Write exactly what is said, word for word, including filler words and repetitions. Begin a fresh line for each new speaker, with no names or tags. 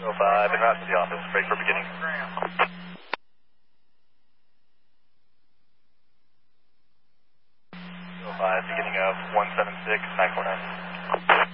oh five, en route to the office. Break for beginning. oh five, beginning of one seven six nine four nine.